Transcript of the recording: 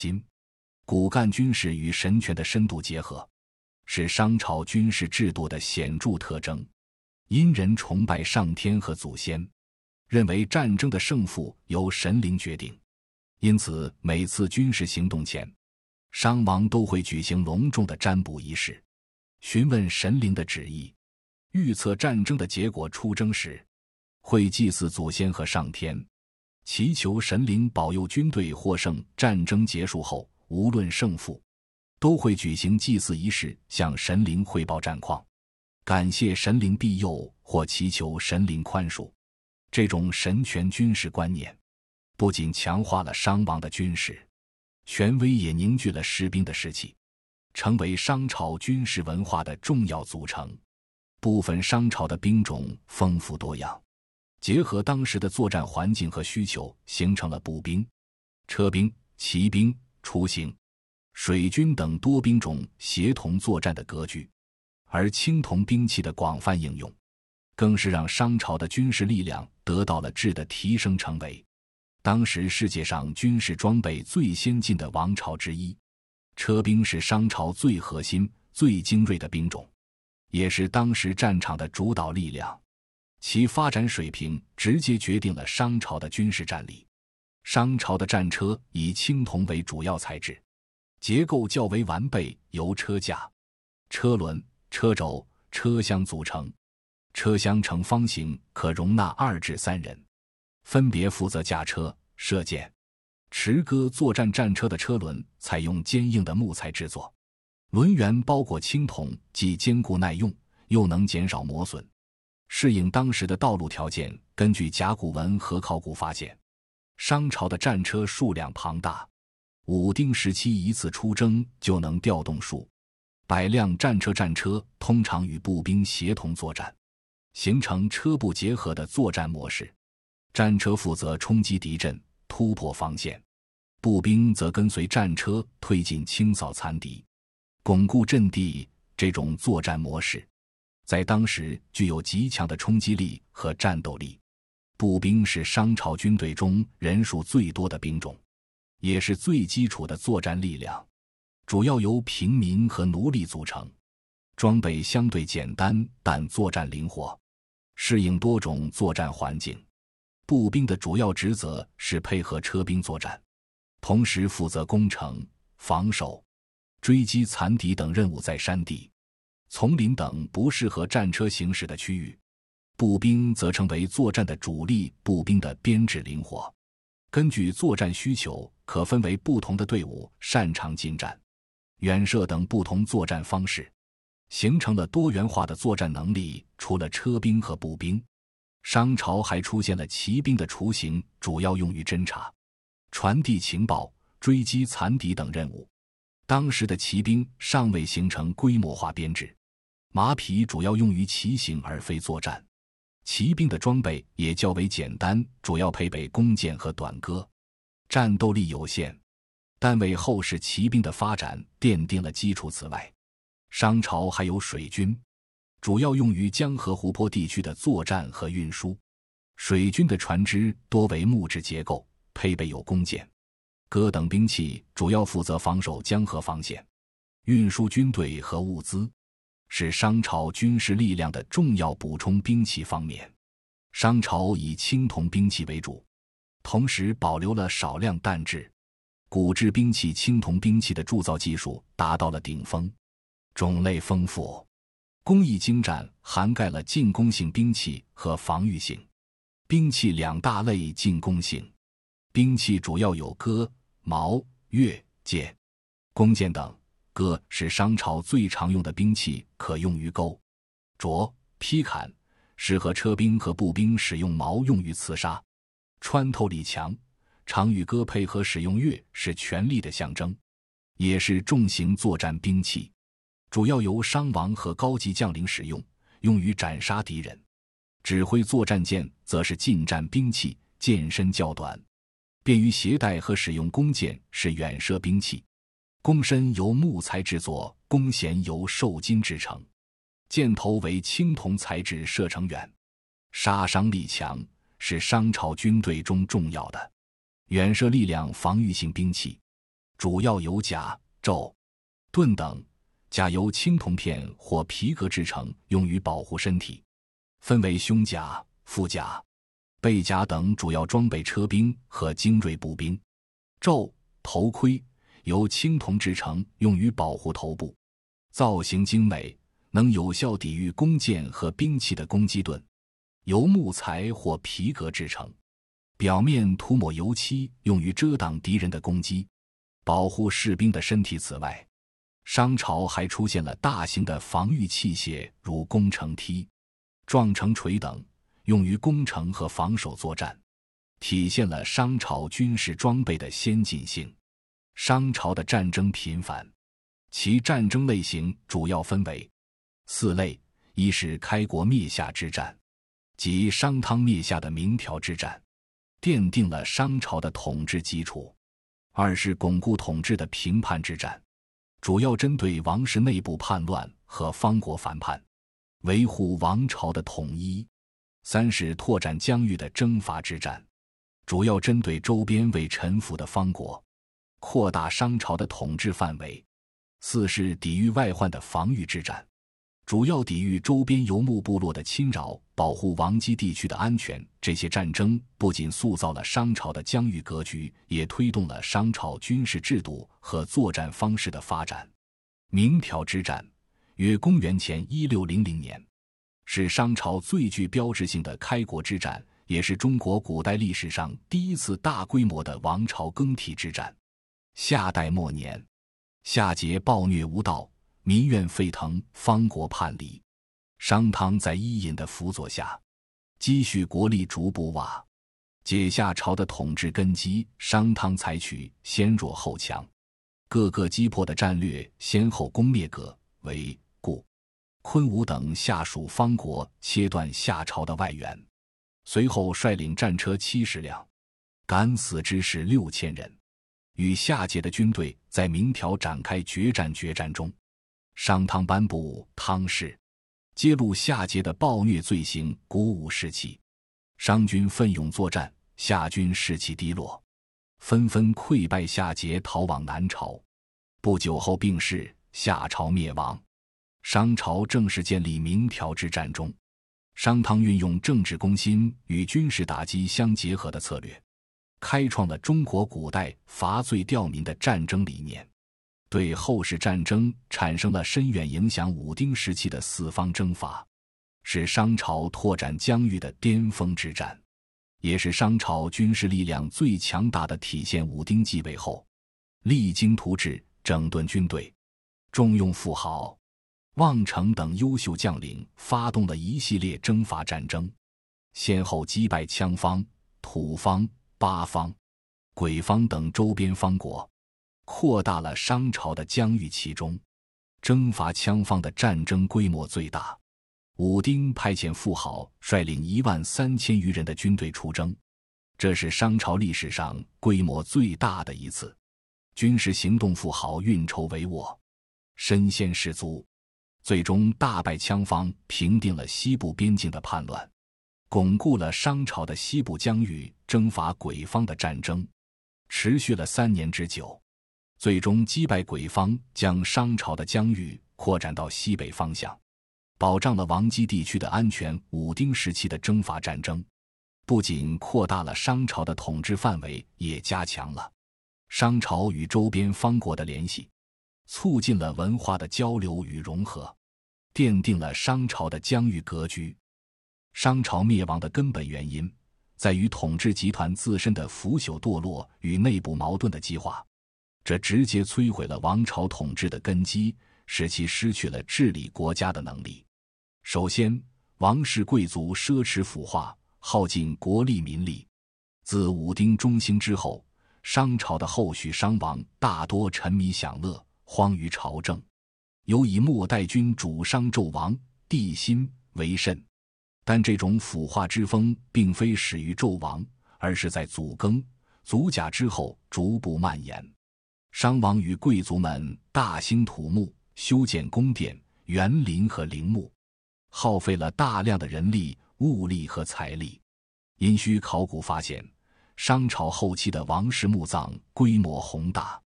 骨干军事与神权的深度结合，是商朝军事制度的显著特征。殷人崇拜上天和祖先，认为战争的胜负由神灵决定，因此每次军事行动前，商王都会举行隆重的占卜仪式，询问神灵的旨意，预测战争的结果。出征时，会祭祀祖先和上天，祈求神灵保佑军队获胜。战争结束后，无论胜负，都会举行祭祀仪式，向神灵汇报战况，感谢神灵庇佑或祈求神灵宽恕。这种神权军事观念不仅强化了商王的军事权威，也凝聚了士兵的士气，成为商朝军事文化的重要组成。部分商朝的兵种丰富多样，结合当时的作战环境和需求，形成了步兵、车兵、骑兵、雏形、水军等多兵种协同作战的格局。而青铜兵器的广泛应用，更是让商朝的军事力量得到了质的提升，成为当时世界上军事装备最先进的王朝之一。车兵是商朝最核心、最精锐的兵种，也是当时战场的主导力量，其发展水平直接决定了商朝的军事战力。商朝的战车以青铜为主要材质，结构较为完备，由车架、车轮、车轴、车厢组成。车厢呈方形，可容纳2至3人，分别负责驾车、射箭、持戈作战。战车的车轮采用坚硬的木材制作，轮缘包裹青铜，既坚固耐用，又能减少磨损，适应当时的道路条件。根据甲骨文和考古发现，商朝的战车数量庞大，武丁时期一次出征就能调动数百辆战车。战车通常与步兵协同作战，形成车步结合的作战模式。战车负责冲击敌阵，突破防线，步兵则跟随战车推进，清扫残敌，巩固阵地。这种作战模式在当时具有极强的冲击力和战斗力。步兵是商朝军队中人数最多的兵种，也是最基础的作战力量，主要由平民和奴隶组成，装备相对简单，但作战灵活，适应多种作战环境。步兵的主要职责是配合车兵作战，同时负责攻城、防守、追击残敌等任务。在山地、丛林等不适合战车行驶的区域，步兵则成为作战的主力。步兵的编制灵活，根据作战需求可分为不同的队伍，擅长近战、远射等不同作战方式，形成了多元化的作战能力。除了车兵和步兵，商朝还出现了骑兵的雏形，主要用于侦察、传递情报、追击残敌等任务。当时的骑兵尚未形成规模化编制，马匹主要用于骑行而非作战。骑兵的装备也较为简单，主要配备弓箭和短戈，战斗力有限，但为后世骑兵的发展奠定了基础。此外，商朝还有水军，主要用于江河湖泊地区的作战和运输。水军的船只多为木质结构，配备有弓箭、戈等兵器，主要负责防守江河防线，运输军队和物资，是商朝军事力量的重要补充兵器方面。商朝以青铜兵器为主，同时保留了少量弹制、骨制兵器。青铜兵器的铸造技术达到了顶峰，种类丰富，工艺精湛，涵盖了进攻性兵器和防御性兵器两大类。进攻性兵器主要有戈、矛、钺、剑、弓箭等。戈是商朝最常用的兵器，可用于钩、斫、劈砍，适合车兵和步兵使用。矛用于刺杀，穿透力强，常与戈配合使用。钺是权力的象征，也是重型作战兵器，主要由商王和高级将领使用，用于斩杀敌人。指挥作战。剑则是近战兵器，剑身较短，便于携带和使用。弓箭是远射兵器，弓身由木材制作，弓弦由瘦金制成，箭头为青铜材质，射程远，杀伤力强，是商朝军队中重要的远射力量防御性兵器。 主要由钾、镀、盾等，钾由青铜片或皮革制成，用于保护身体，分为胸甲、腹甲、背甲等，主要装备车兵和精锐步兵。胄、头盔由青铜制成，用于保护头部，造型精美，能有效抵御弓箭和兵器的攻击盾，由木材或皮革制成，表面涂抹油漆，用于遮挡敌人的攻击，保护士兵的身体。此外，商朝还出现了大型的防御器械，如攻城梯、撞城锤等，用于攻城和防守作战，体现了商朝军事装备的先进性。商朝的战争频繁，其战争类型主要分为4类：一是开国灭夏之战，即商汤灭夏的明条之战，奠定了商朝的统治基础；二是巩固统治的平叛之战，主要针对王室内部叛乱和方国反叛，维护王朝的统一；三是拓展疆域的征伐之战，主要针对周边未臣服的方国，扩大商朝的统治范围；四是抵御外患的防御之战，主要抵御周边游牧部落的侵扰，保护王畿地区的安全。这些战争不仅塑造了商朝的疆域格局，也推动了商朝军事制度和作战方式的发展。明条之战，约公元前1600年，是商朝最具标志性的开国之战，也是中国古代历史上第一次大规模的王朝更替之战。夏代末年，夏桀暴虐无道，民怨沸腾，方国叛离。商汤在伊尹的辅佐下，积蓄国力逐步瓦解夏朝的统治根基。商汤采取先弱后强、各个击破的战略，先后攻灭葛、韦、固、昆吾等下属方国，切断夏朝的外援。随后率领战车70辆，敢死之士6000人，与夏桀的军队在明条展开决战。决战中，商汤颁布汤誓，揭露夏桀的暴虐罪行，鼓舞士气。商军奋勇作战，夏军士气低落，纷纷溃败夏桀，逃往南朝。不久后病逝，夏朝灭亡。商朝正式建立。明条之战中，商汤运用政治攻心与军事打击相结合的策略，开创了中国古代伐罪吊民的战争理念，对后世战争产生了深远影响。武丁时期的四方征伐，是商朝拓展疆域的巅峰之战，也是商朝军事力量最强大的体现。武丁继位后，励精图治，整顿军队，重用富豪、望城等优秀将领，发动了一系列征伐战争，先后击败羌方、土方、八方、鬼方等周边方国，扩大了商朝的疆域。其中，征伐羌方的战争规模最大。武丁派遣富豪率领13000余人的军队出征，这是商朝历史上规模最大的一次军事行动。富豪运筹帷幄，身先士卒，最终大败羌方，平定了西部边境的叛乱，巩固了商朝的西部疆域。征伐鬼方的战争持续了3年之久，最终击败鬼方，将商朝的疆域扩展到西北方向，保障了王畿地区的安全。武丁时期的征伐战争不仅扩大了商朝的统治范围，也加强了商朝与周边方国的联系，促进了文化的交流与融合，奠定了商朝的疆域格局。商朝灭亡的根本原因在于统治集团自身的腐朽堕落与内部矛盾的激化，这直接摧毁了王朝统治的根基，使其失去了治理国家的能力。首先，王室贵族奢侈腐化，耗尽国力民力。自武丁中兴之后，商朝的后续商王大多沉迷享乐，荒于朝政。有以末代君主商纣王帝辛为甚，但这种腐化之风并非始于纣王，而是在祖庚、祖甲之后逐步蔓延。商王与贵族们大兴土木，修建宫殿、园林和陵墓，耗费了大量的人力、物力和财力。殷墟考古发现，商朝后期的王室墓葬规模宏大，